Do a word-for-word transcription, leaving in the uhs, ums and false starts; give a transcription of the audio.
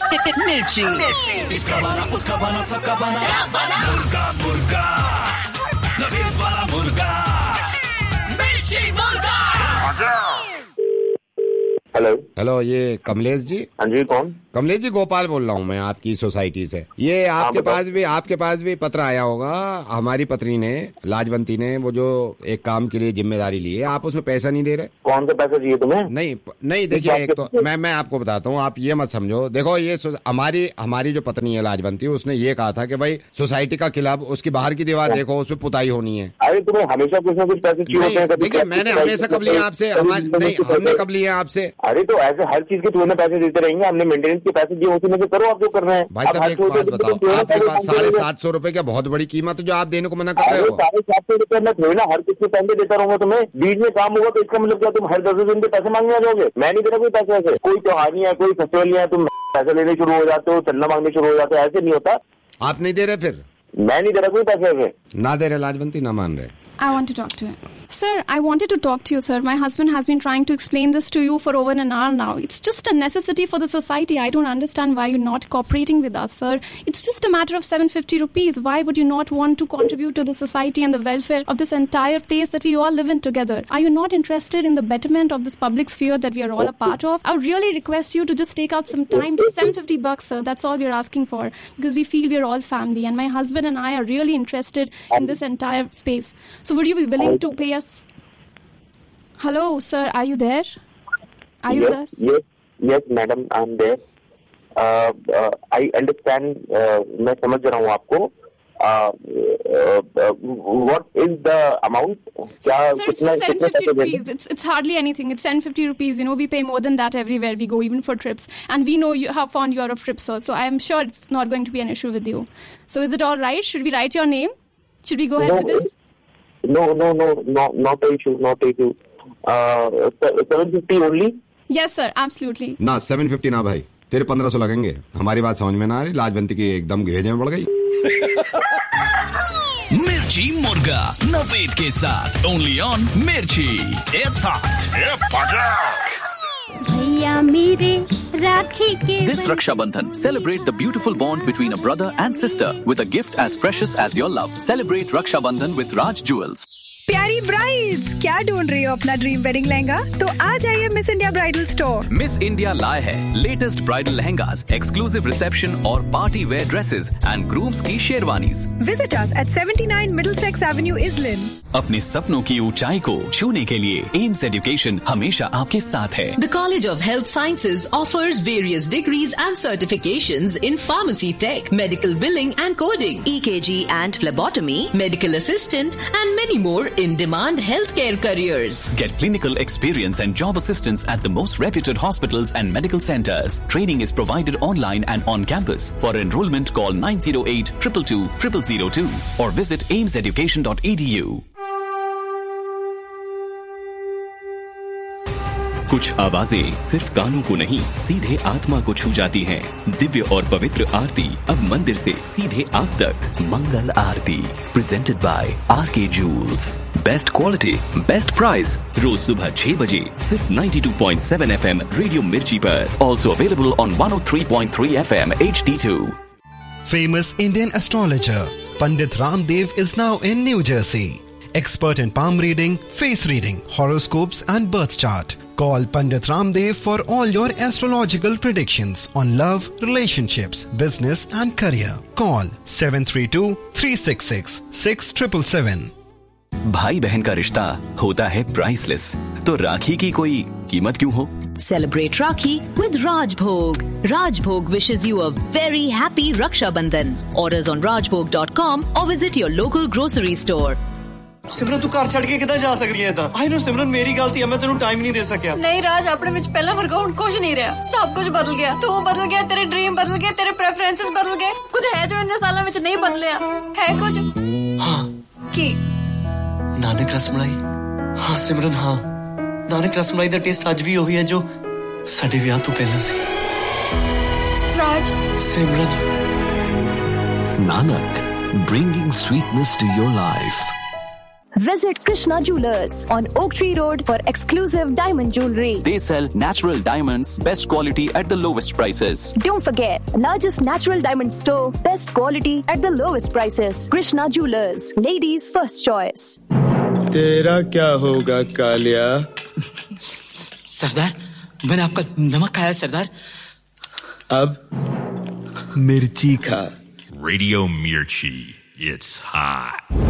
मिर्ची, इसका बना उसका बना सबका बना मुर्गा मुर्गा नवीद वाला मुर्गा मिर्ची मुर्गा। हेलो हेलो, ये कमलेश जी? हाँ जी, कौन? कमलेश जी, गोपाल बोल रहा हूँ मैं आपकी सोसाइटी से। ये आपके पास भी आपके पास भी पत्र आया होगा। हमारी पत्नी ने, लाजवंती ने, वो जो एक काम के लिए जिम्मेदारी ली है, आप उसमें पैसा नहीं दे रहे। कौन सा पैसा चाहिए तुम्हें? नहीं नहीं, देखिए, एक तो मैं मैं आपको बताता हूँ, आप ये मत समझो। देखो, ये हमारी हमारी जो पत्नी है लाजवंती, उसने ये कहा था कि भाई सोसाइटी का क्लब, उसकी बाहर की दीवार देखो, उसमें पुताई होनी है। अरे तुम्हें हमेशा कुछ ना कुछ पैसे चाहिए। देखिए, मैंने हमेशा कब लिया आपसे? नहीं, हमने कब लिया आपसे? अरे तो ऐसे हर चीज के तुम्हें पैसे देते रहेंगे। हमने मेंटेनेंस के पैसे दिए, उसी में से करो आप जो कर रहे हैं। भाई साहब, एक बात बताओ, आपके पास साढ़े सात सौ रुपए क्या बहुत बड़ी कीमत है जो आप देने को मना कर रहे हो? साढ़े सात सौ रुपए मैं थोड़ी ना हर किसी पैसे देता रहूंगा तुम्हें। बीच में काम होगा तो इसका मतलब क्या तुम हर दस दिन के पैसे मांगने आ जाओगे? मैं नहीं दे रहा कोई पैसे। ऐसे कोई त्योहारी है, कोई फेस्टिवल है, तुम पैसे लेने शुरू हो जाते हो, चंदा मांगने शुरू हो जाते हो। ऐसे नहीं होता। आप नहीं दे रहे? फिर मैं नहीं दे रहा कोई पैसे। ऐसे ना दे रहे लाजवंती, ना मान रहे। I want to talk to him. Sir, I wanted to talk to you, sir. My husband has been trying to explain this to you for over an hour now. It's just a necessity for the society. I don't understand why you're not cooperating with us, sir. It's just a matter of seven hundred fifty rupees. Why would you not want to contribute to the society and the welfare of this entire place that we all live in together? Are you not interested in the betterment of this public sphere that we are all a part of? I would really request you to just take out some time. Just seven hundred fifty bucks, sir. That's all we're asking for, because we feel we're all family, and my husband and I are really interested in this entire space. So would you be willing to pay us? Hello, sir. Are you there? Are you yes, with us? Yes, yes, madam. I'm there. Uh, uh, I understand. Uh, मैं समझ रहा हूँ आपको. Uh, uh, uh, what is the amount? Sir, it's just seven hundred fifty rupees. It's it's hardly anything. It's seven hundred fifty rupees. You know, we pay more than that everywhere we go, even for trips. And we know you how fond you are of trips, sir. So I am sure it's not going to be an issue with you. So is it all right? Should we write your name? Should we go ahead no, with this? No, no, no, no, not an issue, not an issue. Uh, seven fifty only? Yes, sir. Absolutely. ना seven fifty ना भाई, तेरे पंद्रह सौ लगेंगे। हमारी बात समझ में ना आ रही? लाजवंती की एकदम घेजे में पड़ गई। मिर्ची मुर्गा नवेद के साथ ओनली ऑन मिर्ची। It's hot. भैया मेरे राखी के This Raksha Bandhan, celebrate the beautiful bond between a brother and sister with a gift as precious as your love. Celebrate Raksha Bandhan with Raj Jewels. प्यारी ब्राइड्स, क्या ढूंढ रही हो अपना ड्रीम वेडिंग लहंगा? तो आ जाइए miss India bridal store. Miss India लाए है latest bridal lehengas, exclusive reception और party wear dresses and grooms की sherwanis. Visit us at seventy-nine Middlesex Avenue, Islin. अपने सपनों की ऊंचाई को छूने के लिए एम्स एजुकेशन हमेशा आपके साथ है। The College of Health Sciences offers various degrees and certifications in pharmacy tech, medical billing and coding, E K G and phlebotomy, medical assistant and many more in-demand healthcare careers. Get clinical experience and job assistance at the most reputed hospitals and medical centers. Training is provided online and on campus. For enrollment, call nine zero eight, two two two, zero zero zero two or visit ames education dot e d u. कुछ आवाजें सिर्फ कानों को नहीं, सीधे आत्मा को छू जाती हैं। दिव्य और पवित्र आरती अब मंदिर से सीधे आप तक। मंगल आरती प्रेजेंटेड बाय आर के joules. Best quality, best price. रोज सुबह छह बजे सिर्फ ninety-two point seven F M radio मिर्ची पर। Also available on one oh three point three F M H D two. Famous Indian astrologer Pandit Ramdev is now in New Jersey. Expert in palm reading, face reading, horoscopes and birth chart. Call Pandit Ramdev for all your astrological predictions on love, relationships, business and career. Call seven three two, three six six, six seven seven seven. भाई बहन का रिश्ता होता है priceless, तो राखी की कोई कीमत क्यों हो? Celebrate Rakhi with Rajbhog. Rajbhog wishes you a very happy Raksha Bandhan. Orders on rajbhog dot com or visit your local grocery store. सिमरन तू घर छड़ के किधर जा सकदी है? आई नो सिमरन, मेरी गलती है, मैं तेनू टाइम नहीं दे सकिया। नहीं राज, अपने विच पहला वर्गा हुण कुछ नहीं रहा, सब कुछ बदल गया। तू बदल गया, तेरे ड्रीम बदल गए, तेरे प्रेफरेंसेस बदल गए। कुछ है जो इन्ने सालों विच नहीं बदलिया है कुछ? हाँ की नानक रसमलाई। हाँ सिमरन, हाँ नानक रसमलाई दा टेस्ट अज भी वही है जो साडे विआह तो पहला सी। राज सिमरन। Nanak, bringing sweetness to your life. Visit Krishna Jewelers on Oak Tree Road for exclusive diamond jewelry. They sell natural diamonds, best quality at the lowest prices. Don't forget, largest natural diamond store, best quality at the lowest prices. Krishna Jewelers, ladies' first choice. तेरा क्या होगा कालिया? सरदार, मैंने आपका नमक खाया सरदार। अब मिर्ची खा। Radio Mirchi, it's hot.